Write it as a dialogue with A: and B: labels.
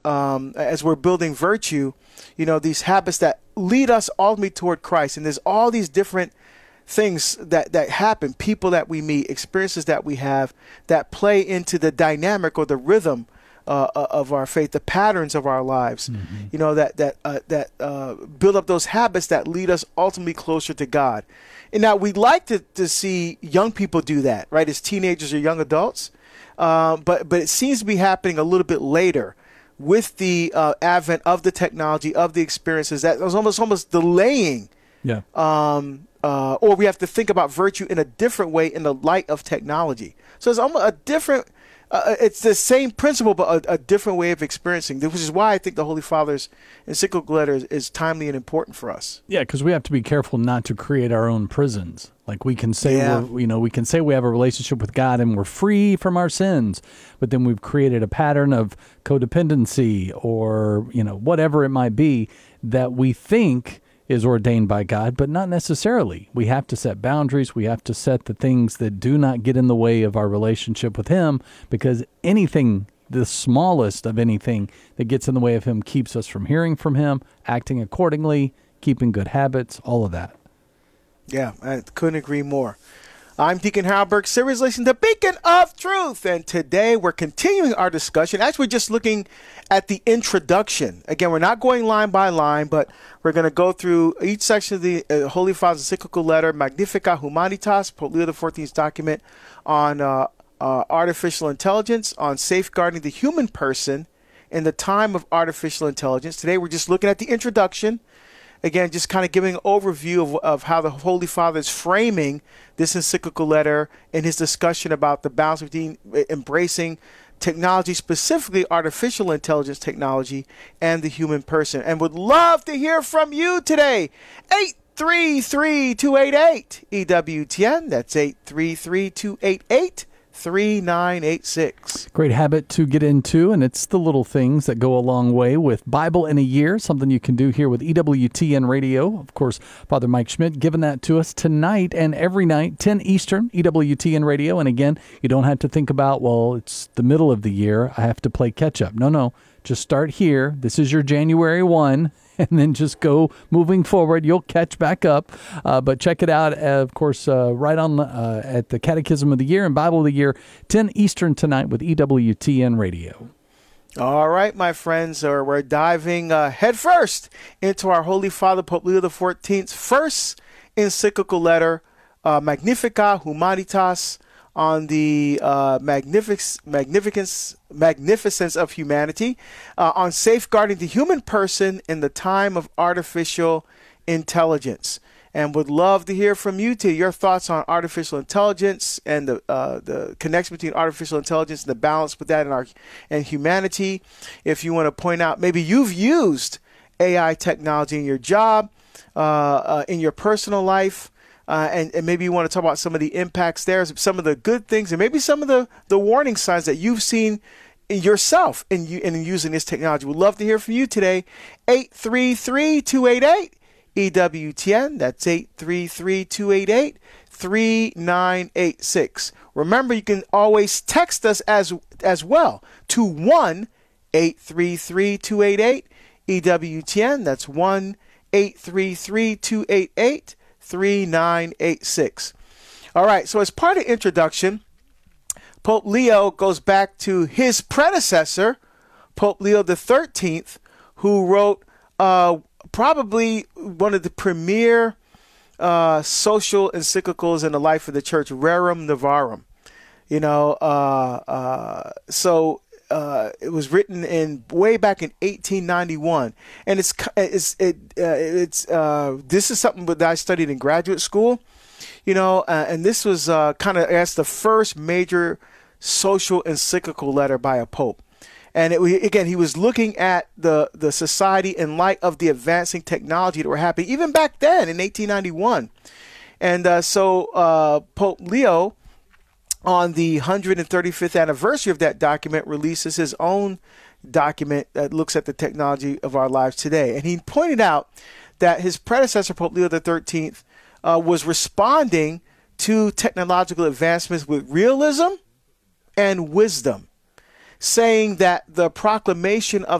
A: as we're building virtue, these habits that lead us ultimately toward Christ. And there's all these different things that happen, people that we meet, experiences that we have that play into the dynamic or the rhythm of our faith, the patterns of our lives, that build up those habits that lead us ultimately closer to God. And now we'd like to see young people do that, right, as teenagers or young adults. But it seems to be happening a little bit later with the advent of the technology, of the experiences, that was almost delaying. Yeah. Or we have to think about virtue in a different way in the light of technology. So it's almost a different. It's the same principle, but a different way of experiencing, which is why I think the Holy Father's encyclical letter is timely and important for us.
B: Yeah, because we have to be careful not to create our own prisons. Like we can say, we can say we have a relationship with God and we're free from our sins, but then we've created a pattern of codependency or whatever it might be that we think is ordained by God, but not necessarily. We have to set boundaries. We have to set the things that do not get in the way of our relationship with Him, because anything, the smallest of anything that gets in the way of Him keeps us from hearing from Him, acting accordingly, keeping good habits, all of that.
A: Yeah, I couldn't agree more. I'm Deacon Harold Burke, series listening to Beacon of Truth, and today we're continuing our discussion. Actually, we're just looking at the introduction. Again, we're not going line by line, but we're going to go through each section of the Holy Father's encyclical letter, Magnificat Humanitas, Pope Leo XIV's document on artificial intelligence, on safeguarding the human person in the time of artificial intelligence. Today, we're just looking at the introduction. Again, just kind of giving an overview of how the Holy Father is framing this encyclical letter in his discussion about the balance between embracing technology, specifically artificial intelligence technology, and the human person. And would love to hear from you today. 833-288 EWTN. That's 833-288 3986.
B: Great habit to get into, and it's the little things that go a long way with Bible in a Year, something you can do here with EWTN Radio. Of course, Father Mike Schmidt giving that to us tonight and every night, 10 Eastern, EWTN Radio. And again, you don't have to think about, well, it's the middle of the year, I have to play catch up. No, just start here. This is your January 1. And then just go moving forward. You'll catch back up. But check it out, of course, right on at the Catechism of the Year and Bible of the Year, 10 Eastern tonight with EWTN Radio.
A: All right, my friends, we're diving headfirst into our Holy Father, Pope Leo XIV's first encyclical letter, Magnificat Humanitas, on the magnificence of humanity, on safeguarding the human person in the time of artificial intelligence. And would love to hear from you, to your thoughts on artificial intelligence and the connection between artificial intelligence and the balance with that and humanity. If you want to point out, maybe you've used AI technology in your job, in your personal life, and maybe you want to talk about some of the impacts there, some of the good things, and maybe some of the warning signs that you've seen yourself in using this technology. We'd love to hear from you today. 833-288 EWTN. That's 833-288 3986. Remember, you can always text us as well to 1-833-288 EWTN. That's 1-833-288 3986. All right, so as part of introduction, Pope Leo goes back to his predecessor, Pope Leo XIII, who wrote probably one of the premier social encyclicals in the life of the Church, Rerum Novarum. It was written way back in 1891, and this is something that I studied in graduate school, and this was kind of as the first major social encyclical letter by a pope. And he was looking at the society in light of the advancing technology that were happening even back then in 1891, and so Pope Leo, on the 135th anniversary of that document, releases his own document that looks at the technology of our lives today. And he pointed out that his predecessor, Pope Leo XIII, was responding to technological advancements with realism and wisdom, saying that the proclamation of